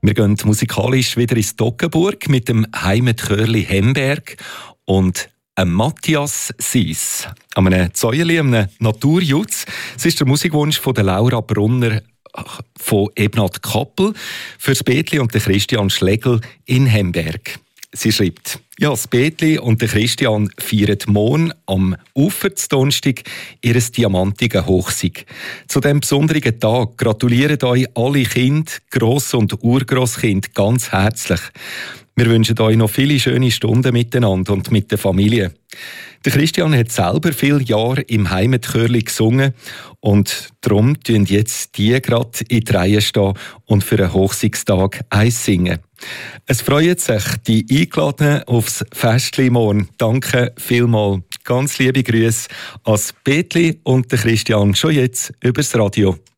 Wir gehen musikalisch wieder ins Toggenburg mit dem Heimatchörli Hemberg und Matthias Sies. An einem Zäuerli, einem Naturjutz. Es ist der Musikwunsch von der Laura Brunner von Ebnat Kappel für das Betli und den Christian Schlegel in Hemberg. Sie schreibt: Ja, das Betli und der Christian feiern morgen am Ufer zu Donnerstag ihres diamantigen Hochsieg. Zu diesem besonderen Tag gratulieren euch alle Kinder, Gross- und Urgrosskind ganz herzlich. Wir wünschen euch noch viele schöne Stunden miteinander und mit der Familie. Der Christian hat selber viele Jahre im Heimatchörli gesungen und darum tun jetzt die gerade in die Reihe stehen und für einen Hochsiegstag eins singen. Es freut sich die Eingeladenen aufs Festli morgen. Danke vielmals. Ganz liebe Grüße an Betli und den Christian schon jetzt übers Radio.